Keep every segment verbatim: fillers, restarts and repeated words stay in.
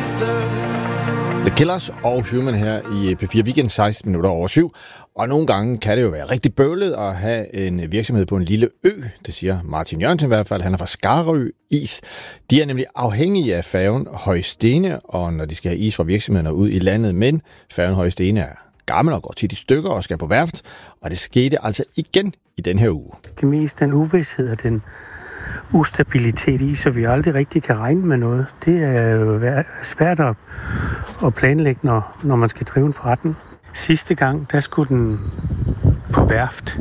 The Killers og Human her i P fire Weekend, seksten minutter over syv. Og nogle gange kan det jo være rigtig bøvlet at have en virksomhed på en lille ø. Det siger Martin Jørgensen i hvert fald. Han er fra Skarø Is. De er nemlig afhængige af færgen Højstene, og når de skal have is fra virksomhederne ud i landet. Men færgen Højstene er gammel og går tit i stykker og skal på værft. Og det skete altså igen i den her uge. Det mest den uvidshed og den ustabilitet i, så vi aldrig rigtig kan regne med noget. Det er jo svært at, at planlægge, når, når man skal drive en forretning. Sidste gang, der skulle den på værft,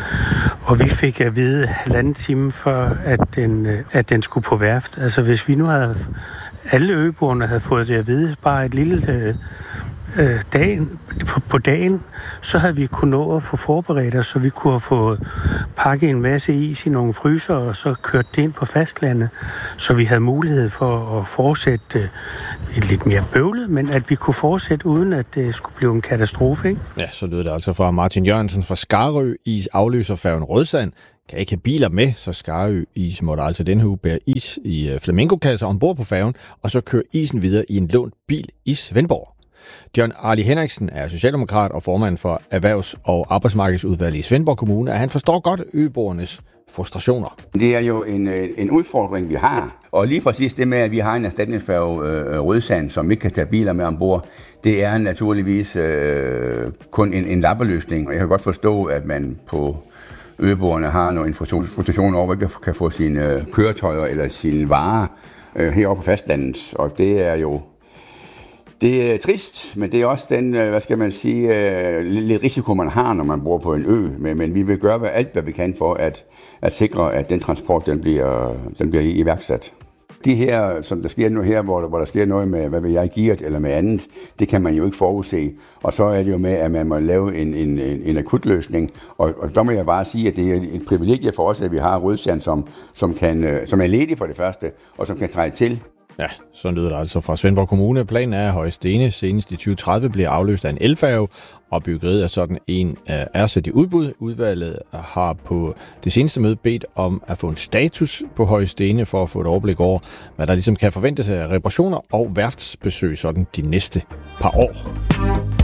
og vi fik at vide halvanden time før, at den, at den skulle på værft. Altså hvis vi nu havde, alle øboerne havde fået det at vide, bare et lille øh, dagen, på, på dagen, så havde vi kunnet nå at få forberedt os, så vi kunne have fået pakket en masse is i nogle fryser, og så kørt det ind på fastlandet, så vi havde mulighed for at fortsætte et lidt mere bøvlet, men at vi kunne fortsætte, uden at det skulle blive en katastrofe, ikke? Ja, så lyder det altså fra Martin Jørgensen fra Skarø Is afløser færgen Rødsand. Kan ikke have biler med, så Skarø Is måtte altså den her uge bære is i flamingokasser ombord på færgen, og så køre isen videre i en lånt bil i Svendborg. John Arli Henriksen er socialdemokrat og formand for Erhvervs- og Arbejdsmarkedsudvalget i Svendborg Kommune, og han forstår godt øboernes frustrationer. Det er jo en, en udfordring, vi har. Og lige præcis det med, at vi har en erstatningsfærge øh, Rødsand, som ikke kan tage biler med ombord, det er naturligvis øh, kun en, en lappeløsning. Og jeg kan godt forstå, at man på øboerne har nogle frustration over, at man ikke kan få sine øh, køretøjer eller sine varer øh, heroppe på fastlandet. Og det er jo Det er trist, men det er også den, hvad skal man sige, lidt risiko, man har, når man bor på en ø. Men, men vi vil gøre alt, hvad vi kan for at, at sikre, at den transport den bliver, den bliver iværksat. De her, som der sker nu her, hvor, hvor der sker noget med, hvad vil jeg, gearet eller med andet, det kan man jo ikke forudse. Og så er det jo med, at man må lave en, en, en akutløsning. Og, og der må jeg bare sige, at det er et privilegie for os, at vi har Rødsand, som, som, kan, som er ledig for det første, og som kan træde til. Ja, så lyder det altså fra Svendborg Kommune. Planen er, at Højstene senest i tyve tredive bliver afløst af en elfærge, og byggeriet af sådan en er sat i udbud. Udvalget har på det seneste møde bedt om at få en status på Højstene for at få et overblik over, hvad der ligesom kan forventes af reparationer og værftsbesøg sådan de næste par år.